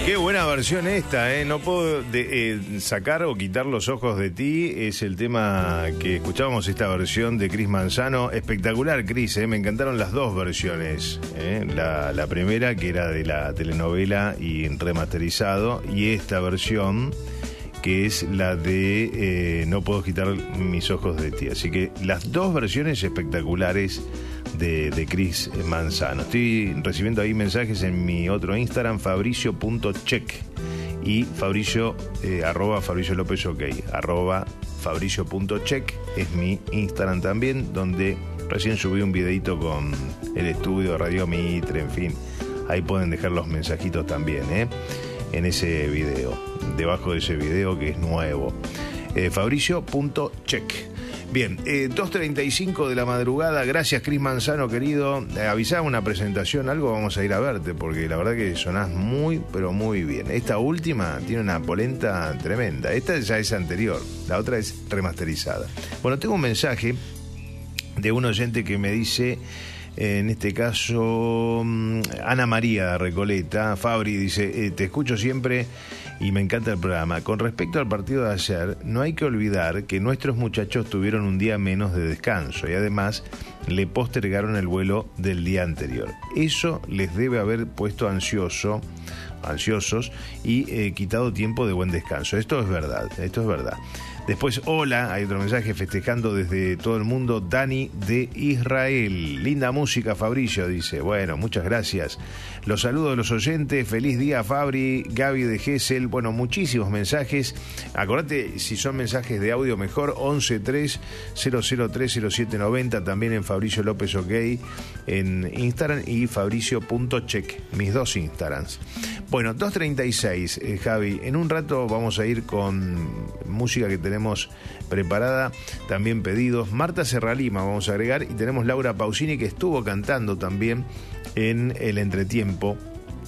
Qué buena versión esta, ¿eh? No puedo sacar o quitar los ojos de ti. Es el tema que escuchábamos, esta versión de Cris Manzano. Espectacular, Cris, ¿eh? Me encantaron las dos versiones, ¿eh? La primera, que era de la telenovela y remasterizado, y esta versión, que es la de No puedo quitar mis ojos de ti. Así que las dos versiones espectaculares de Cris Manzano. Estoy recibiendo ahí mensajes en mi otro Instagram, fabricio.check, y Fabricio, arroba Fabricio López OK, arroba Fabricio.check es mi Instagram también, donde recién subí un videito con el estudio Radio Mitre, en fin. Ahí pueden dejar los mensajitos también, en ese video, debajo de ese video que es nuevo. Fabricio.check. Bien, 2:35 de la madrugada. Gracias, Cris Manzano, querido. Avisaba una presentación, algo, vamos a ir a verte, porque la verdad que sonás muy, pero muy bien. Esta última tiene una polenta tremenda. Esta ya es anterior, la otra es remasterizada. Bueno, tengo un mensaje de un oyente que me dice, en este caso, Ana María de Recoleta. Fabri dice, te escucho siempre y me encanta el programa. Con respecto al partido de ayer, no hay que olvidar que nuestros muchachos tuvieron un día menos de descanso y además le postergaron el vuelo del día anterior. Eso les debe haber puesto ansiosos y quitado tiempo de buen descanso. Esto es verdad. Después, hola, hay otro mensaje festejando desde todo el mundo, Dani de Israel. Linda música, Fabricio, dice. Bueno, muchas gracias. Los saludos de los oyentes, feliz día, Fabri, Gaby de Gesell. Bueno, muchísimos mensajes. Acordate, si son mensajes de audio, mejor, 1130030790, también en Fabricio López OK en Instagram, y Fabricio.check, mis dos Instagrams. Bueno, 2:36, Javi. En un rato vamos a ir con música que tenemos preparada, también pedidos. Marta Serralima vamos a agregar, y tenemos Laura Pausini, que estuvo cantando también en el entretiempo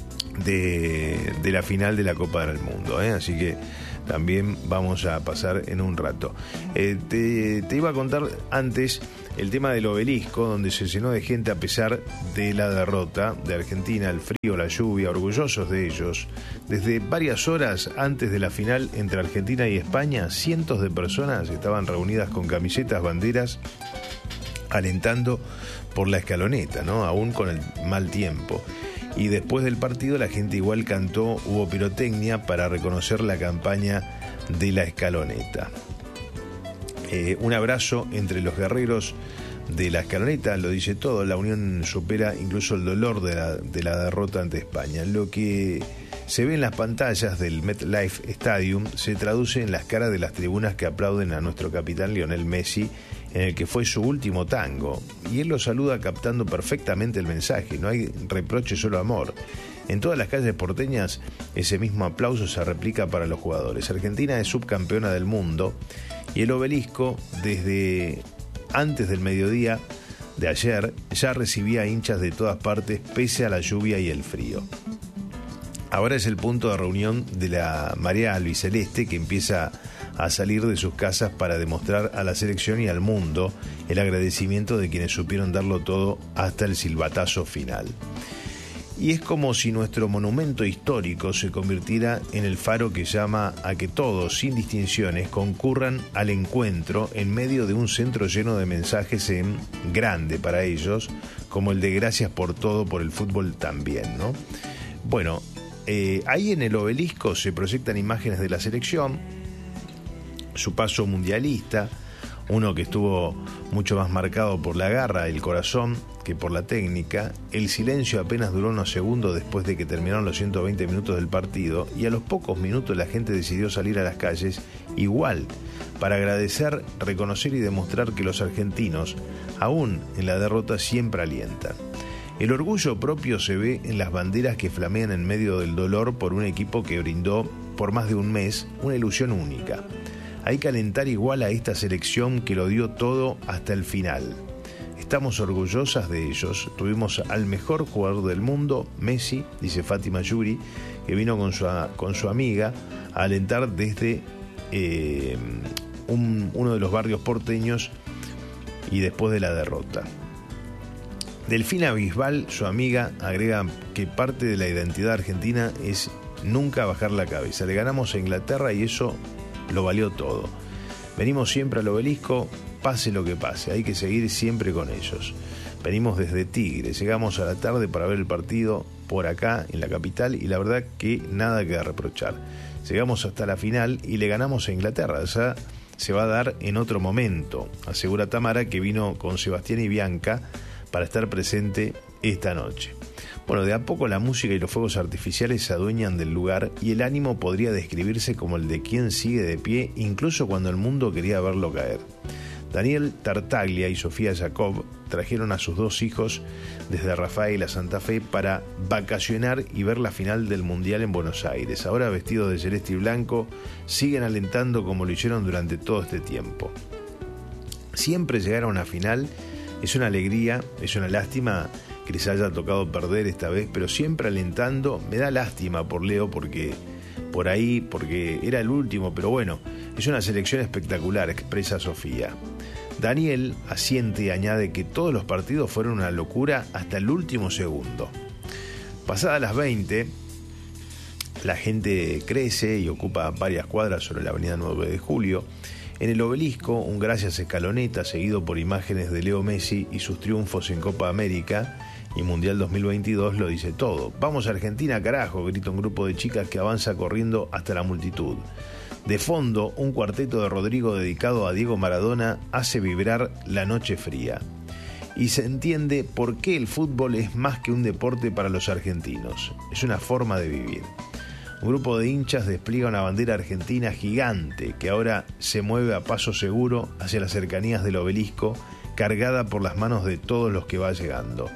de la final de la Copa del Mundo, así que también vamos a pasar en un rato. Te iba a contar antes el tema del Obelisco, donde se llenó de gente a pesar de la derrota de Argentina, el frío, la lluvia, orgullosos de ellos. Desde varias horas antes de la final entre Argentina y España, cientos de personas estaban reunidas con camisetas, banderas, alentando por la escaloneta, ¿no? Aún con el mal tiempo. Y después del partido la gente igual cantó, hubo pirotecnia para reconocer la campaña de la escaloneta. Un abrazo entre los guerreros de la escaloneta, lo dice todo. La unión supera incluso el dolor de la derrota ante España. Lo que se ve en las pantallas del MetLife Stadium se traduce en las caras de las tribunas que aplauden a nuestro capitán Lionel Messi, en el que fue su último tango, y él lo saluda captando perfectamente el mensaje. No hay reproche, solo amor. En todas las calles porteñas ese mismo aplauso se replica para los jugadores. Argentina es subcampeona del mundo, y el Obelisco, desde antes del mediodía de ayer, ya recibía hinchas de todas partes pese a la lluvia y el frío. Ahora es el punto de reunión de la marea albiceleste, que empieza a salir de sus casas para demostrar a la selección y al mundo el agradecimiento de quienes supieron darlo todo hasta el silbatazo final. Y es como si nuestro monumento histórico se convirtiera en el faro que llama a que todos, sin distinciones, concurran al encuentro en medio de un centro lleno de mensajes en grande para ellos, como el de gracias por todo, por el fútbol también, ¿no? Bueno, ahí en el Obelisco se proyectan imágenes de la selección, su paso mundialista, uno que estuvo mucho más marcado por la garra, el corazón, que por la técnica. El silencio apenas duró unos segundos después de que terminaron los 120 minutos del partido, y a los pocos minutos la gente decidió salir a las calles igual, para agradecer, reconocer y demostrar que los argentinos, aún en la derrota, siempre alientan. El orgullo propio se ve en las banderas que flamean en medio del dolor por un equipo que brindó por más de un mes una ilusión única. Hay que alentar igual a esta selección que lo dio todo hasta el final. Estamos orgullosas de ellos. Tuvimos al mejor jugador del mundo, Messi, dice Fátima Yuri, que vino con su amiga a alentar desde uno de los barrios porteños y después de la derrota. Delfina Bisbal, su amiga, agrega que parte de la identidad argentina es nunca bajar la cabeza. Le ganamos a Inglaterra y eso lo valió todo. Venimos siempre al Obelisco, pase lo que pase, hay que seguir siempre con ellos. Venimos desde Tigre, llegamos a la tarde para ver el partido por acá en la capital y la verdad que nada que reprochar. Llegamos hasta la final y le ganamos a Inglaterra, ya se va a dar en otro momento, asegura Tamara, que vino con Sebastián y Bianca para estar presente esta noche. Bueno, de a poco la música y los fuegos artificiales se adueñan del lugar y el ánimo podría describirse como el de quien sigue de pie incluso cuando el mundo quería verlo caer. Daniel Tartaglia y Sofía Jacob trajeron a sus 2 hijos desde Rafael a Santa Fe para vacacionar y ver la final del Mundial en Buenos Aires. Ahora vestidos de celeste y blanco, siguen alentando como lo hicieron durante todo este tiempo. Siempre llegar a una final es una alegría, es una lástima que les haya tocado perder esta vez, pero siempre alentando. Me da lástima por Leo porque era el último, pero bueno, es una selección espectacular, expresa Sofía. Daniel asiente y añade que todos los partidos fueron una locura hasta el último segundo. Pasadas las 20, la gente crece y ocupa varias cuadras sobre la avenida 9 de Julio. En el Obelisco, un gracias escaloneta seguido por imágenes de Leo Messi y sus triunfos en Copa América y Mundial 2022 lo dice todo. Vamos a Argentina, carajo, grita un grupo de chicas que avanza corriendo hasta la multitud. De fondo, un cuarteto de Rodrigo dedicado a Diego Maradona hace vibrar la noche fría. Y se entiende por qué el fútbol es más que un deporte para los argentinos. Es una forma de vivir. Un grupo de hinchas despliega una bandera argentina gigante que ahora se mueve a paso seguro hacia las cercanías del Obelisco, cargada por las manos de todos los que va llegando.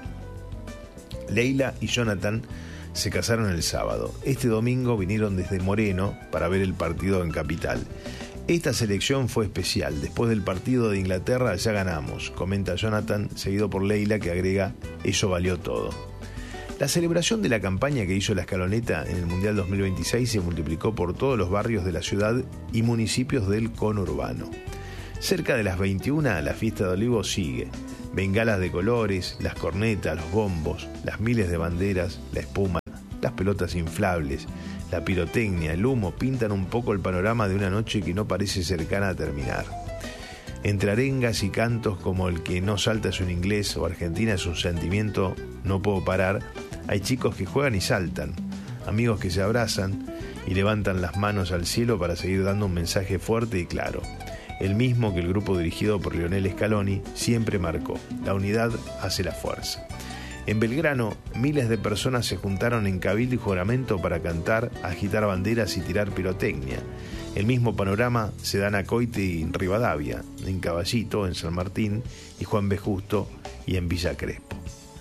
Leila y Jonathan se casaron el sábado. Este domingo vinieron desde Moreno para ver el partido en Capital. Esta selección fue especial. Después del partido de Inglaterra ya ganamos, comenta Jonathan, seguido por Leila, que agrega: eso valió todo. La celebración de la campaña que hizo la escaloneta en el Mundial 2026 se multiplicó por todos los barrios de la ciudad y municipios del conurbano. Cerca de las 21, la fiesta de Olivos sigue. Bengalas de colores, las cornetas, los bombos, las miles de banderas, la espuma, las pelotas inflables, la pirotecnia, el humo pintan un poco el panorama de una noche que no parece cercana a terminar. Entre arengas y cantos como el que no salta es un inglés o Argentina es un sentimiento, no puedo parar, hay chicos que juegan y saltan, amigos que se abrazan y levantan las manos al cielo para seguir dando un mensaje fuerte y claro. El mismo que el grupo dirigido por Lionel Scaloni siempre marcó: la unidad hace la fuerza. En Belgrano, miles de personas se juntaron en cabildo y juramento para cantar, agitar banderas y tirar pirotecnia. El mismo panorama se da en Acoite y en Rivadavia, en Caballito, en San Martín y Juan B. Justo y en Villa Crespo.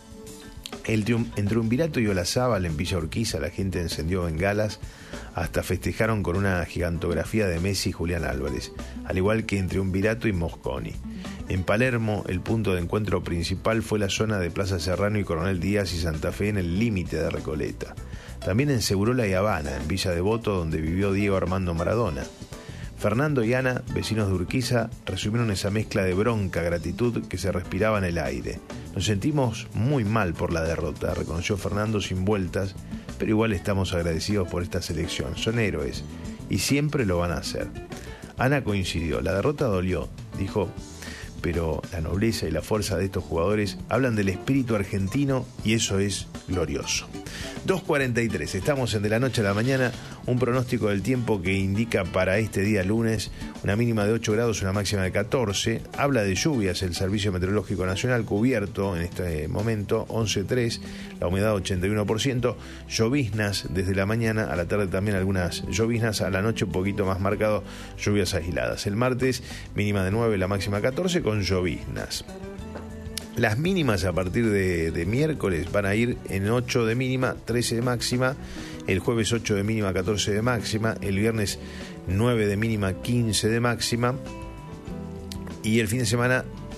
En Triunvirato y Olazábal, en Villa Urquiza, la gente encendió bengalas, hasta festejaron con una gigantografía de Messi y Julián Álvarez, al igual que en Triunvirato y Mosconi. En Palermo, el punto de encuentro principal fue la zona de Plaza Serrano y Coronel Díaz y Santa Fe en el límite de Recoleta. También en Segurola y Habana, en Villa Devoto, donde vivió Diego Armando Maradona. Fernando y Ana, vecinos de Urquiza, resumieron esa mezcla de bronca, gratitud que se respiraba en el aire. Nos sentimos muy mal por la derrota, reconoció Fernando sin vueltas, pero igual estamos agradecidos por esta selección. Son héroes y siempre lo van a hacer. Ana coincidió, la derrota dolió, dijo, pero la nobleza y la fuerza de estos jugadores hablan del espíritu argentino y eso es glorioso. 2:43, estamos en De la Noche a la Mañana, un pronóstico del tiempo que indica para este día lunes una mínima de 8 grados, una máxima de 14, habla de lluvias, el Servicio Meteorológico Nacional cubierto en este momento, 11.3, la humedad 81%, lloviznas desde la mañana, a la tarde también algunas lloviznas, a la noche un poquito más marcado, lluvias aisladas. El martes mínima de 9, la máxima 14 con lloviznas. Las mínimas a partir de miércoles van a ir en 8 de mínima, 13 de máxima, el jueves 8 de mínima, 14 de máxima, el viernes 9 de mínima, 15 de máxima y el fin de semana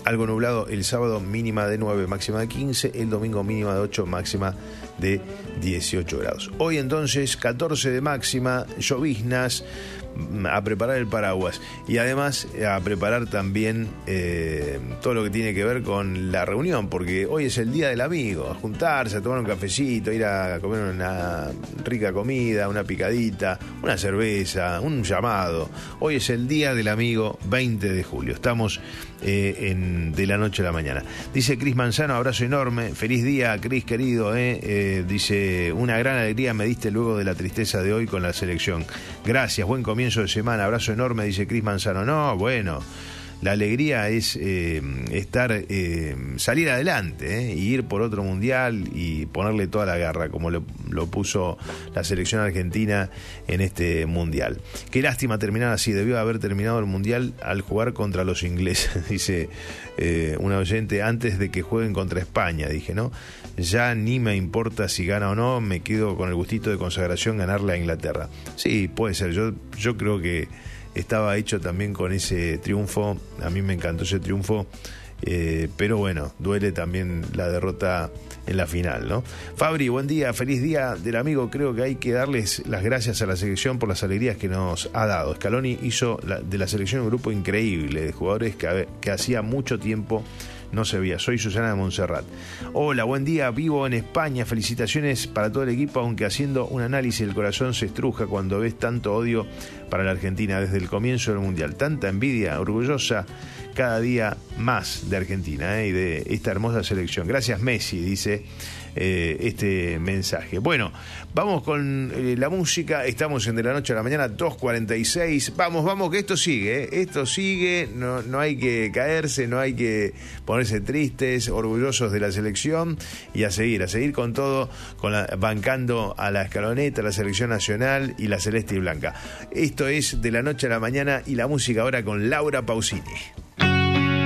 algo nublado el sábado, mínima de 9, máxima de 15, el domingo mínima de 8, máxima de 18 grados. Hoy entonces 14 de máxima, lloviznas, a preparar el paraguas y además a preparar también todo lo que tiene que ver con la reunión, porque hoy es el día del amigo, a juntarse, a tomar un cafecito, ir a comer una rica comida, una picadita, una cerveza, un llamado. Hoy es el día del amigo, 20 de julio. Estamos de la noche a la mañana. Dice Cris Manzano, abrazo enorme, feliz día Cris querido, dice, una gran alegría me diste luego de la tristeza de hoy con la selección. Gracias, buen comienzo de semana, abrazo enorme, dice Cris Manzano. No, bueno, la alegría es salir adelante, y ir por otro mundial y ponerle toda la garra, como lo puso la selección argentina en este mundial. Qué lástima terminar así, debió haber terminado el mundial al jugar contra los ingleses, dice una oyente, antes de que jueguen contra España, dije, ¿no? Ya ni me importa si gana o no, me quedo con el gustito de consagración ganarle a Inglaterra. Sí, puede ser, yo creo que estaba hecho también con ese triunfo, a mí me encantó ese triunfo, pero bueno, duele también la derrota en la final, ¿no? Fabri, buen día, feliz día del amigo. Creo que hay que darles las gracias a la selección por las alegrías que nos ha dado. Scaloni hizo de la selección un grupo increíble de jugadores que hacía mucho tiempo no se veía. Soy Susana de Montserrat. Hola, buen día, vivo en España. Felicitaciones para todo el equipo, aunque haciendo un análisis el corazón se estruja cuando ves tanto odio para la Argentina desde el comienzo del Mundial. Tanta envidia, orgullosa cada día más de Argentina y de esta hermosa selección. Gracias Messi, dice este mensaje. Bueno, vamos con la música. Estamos en De la Noche a la Mañana, 2:46. Vamos, que esto sigue, no hay que caerse, no hay que ponerse tristes, orgullosos de la selección y a seguir con todo, bancando a la escaloneta, a la selección nacional y la celeste y blanca. Esto es De la Noche a la Mañana y la música ahora con Laura Pausini.